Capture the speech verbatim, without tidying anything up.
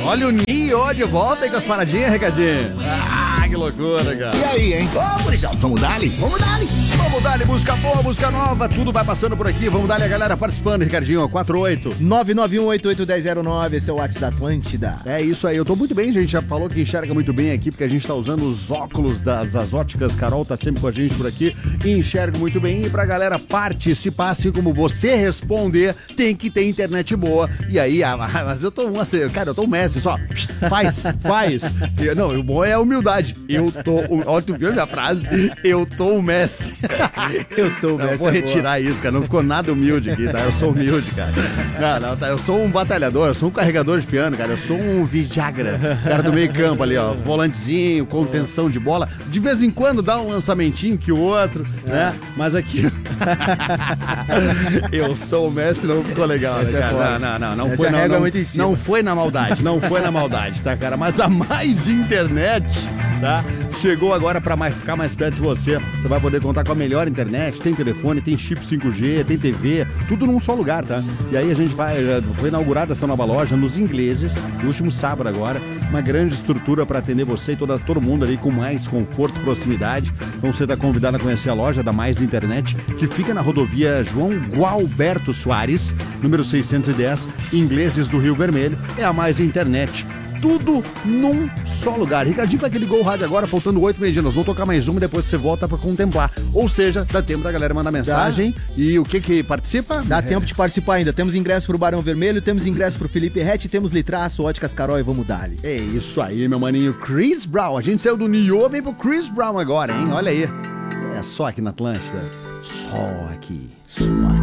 Olha o Nio de volta aí com as paradinhas, recadinho. Ah, que loucura, cara. E aí, hein? Ô, Maurício, vamos dar-lhe? Vamos dar-lhe. Vamos dar-lhe, música boa, música nova, tudo vai passando por aqui. Vamos dar-lhe a galera participando, Ricardinho, quatro oito. nove nove um oito oito um zero zero nove, esse é o WhatsApp da Atlântida. É isso aí, eu tô muito bem, a gente já falou que enxerga muito bem aqui, porque a gente tá usando os óculos das, das óticas. Carol tá sempre com a gente por aqui e enxerga muito bem. E pra galera participar, assim como você responder, tem que ter internet boa. E aí, ah, mas eu tô um assim, cara, eu tô um Messi, só faz, faz. E, não, o bom é a humildade. Eu tô, olha, tu viu a minha frase? Eu tô o Messi. Eu tô, Não, vou retirar isso, cara. Não ficou nada humilde aqui, tá? Eu sou humilde, cara. Não, não, tá? Eu sou um batalhador, eu sou um carregador de piano, cara. Eu sou um Viagra, cara do meio campo ali, ó. Volantezinho, contenção de bola. De vez em quando dá um lançamentinho que o outro, é. né? Mas aqui... eu sou o Messi, não ficou legal, né, cara? Não, não, não. Não foi, não, não, não foi na maldade, não foi na maldade, tá, cara? Mas a Mais Internet, tá? Chegou agora pra mais, ficar mais perto de você. Você vai poder contar com a melhor internet. Tem telefone, tem chip cinco G, tem T V, tudo num só lugar, tá? E aí a gente vai... Foi inaugurada essa nova loja nos ingleses, no último sábado agora. Uma grande estrutura para atender você e toda, todo mundo ali com mais conforto e proximidade. Então você está convidado a conhecer a loja da Mais Internet, que fica na rodovia João Gualberto Soares, número seiscentos e dez, Ingleses do Rio Vermelho. É a Mais Internet. Tudo num só lugar. Ricardinho, pra que ligou o rádio agora, faltando oito meia, nós vamos tocar mais uma e depois você volta pra contemplar. Ou seja, dá tempo da galera mandar mensagem. Dá. E o que que participa? Dá é. tempo de participar ainda. Temos ingresso pro Barão Vermelho, temos ingresso pro Felipe Rett, temos Litraço, Óticas Carol e vamos dar-lhe. É isso aí, meu maninho. Chris Brown. A gente saiu do Nio, vem pro Chris Brown agora, hein? Olha aí. É só aqui na Atlântida. Só aqui. Só aqui.